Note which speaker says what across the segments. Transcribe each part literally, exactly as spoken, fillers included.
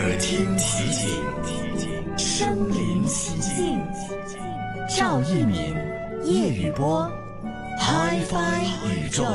Speaker 1: 耳聽奇景，身臨其境。趙一鳴、葉宇波 ，Hi-Fi 宇宙。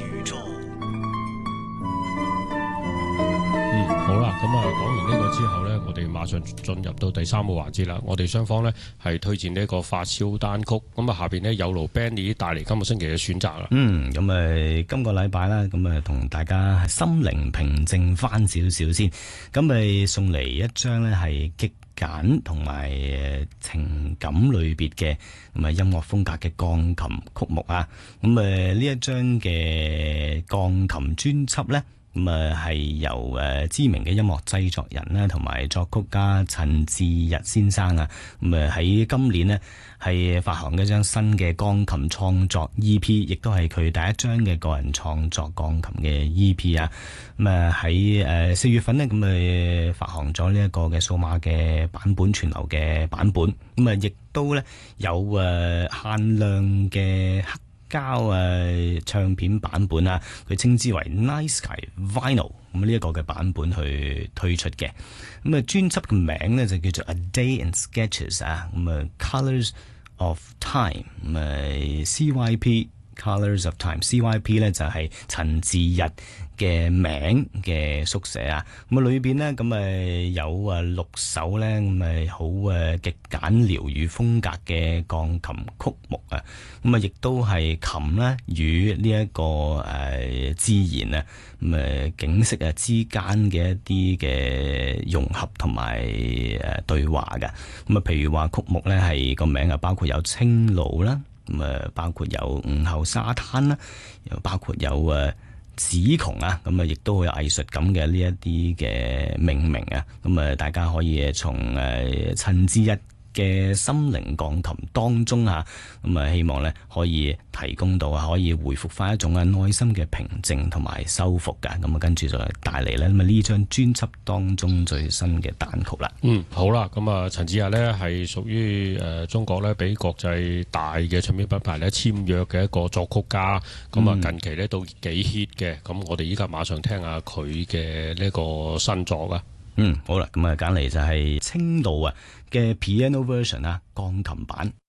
Speaker 2: 嗯，好啦，咁啊，講完呢個之後呢，我哋馬上進入到第三個環節啦。我哋雙方呢係推薦呢一個發燒單曲，咁啊下邊呢有勞 Benny 帶嚟今個星期嘅選擇啦。
Speaker 3: 嗯，咁啊今個禮拜啦，咁啊同大家心靈平靜翻少少先，咁咪送嚟一張呢係極簡同埋情感類別嘅咁啊音樂風格嘅鋼琴曲目啊，咁啊呢一張嘅鋼琴專輯呢。咁啊，係由誒知名嘅音樂製作人啦，同埋作曲家陳志日先生啊，咁啊喺今年呢，係發行一張新嘅鋼琴創作 E P， 亦都係佢第一張嘅個人創作鋼琴嘅 E P 啊。咁啊喺誒四月份呢，咁啊發行咗呢一個嘅數碼嘅版本，全流嘅版本。咁啊，亦都咧有誒限量嘅黑膠誒唱片版本啊，佢稱之為 Night Sky Vinyl 咁呢一個嘅版本去推出嘅。咁啊專輯嘅名咧就叫做 A Day in Sketches 啊，咁啊 Colors of Time 咁啊 C Y P Colors of Time C Y P 咧就係陳志日嘅名嘅縮寫啊。咁啊裏邊咧咁啊有啊六首咧咁啊好誒極簡療愈風格嘅鋼琴曲目啊。咁啊亦都係琴咧與呢一個誒自然啊咁啊景色啊之間嘅一啲嘅融合同埋誒對話嘅。咁啊譬如話曲目咧係個名啊包括有青露啦，咁啊包括有午後沙灘啦，又包括有誒紫窮啊，咁啊亦都好有藝術感嘅呢一啲嘅命名啊。咁啊大家可以從誒陳志一嘅心靈鋼琴當中啊，咁啊希望咧可以提供到啊，可以回復翻一種啊內心嘅平靜同埋修復噶。咁啊跟住就帶嚟咧咁啊呢張專輯當中最新嘅單曲啦。嗯，
Speaker 2: 好啦，咁啊陳志日咧係屬於誒中國咧俾國際大嘅唱片品牌咧簽約嘅一個作曲家。咁啊近期咧都幾 hit 嘅。咁我哋依家馬上聽下佢嘅呢個新作啊。
Speaker 3: 嗯，好啦，咁啊揀嚟就係青露啊嘅 Piano Version 啊，鋼琴版。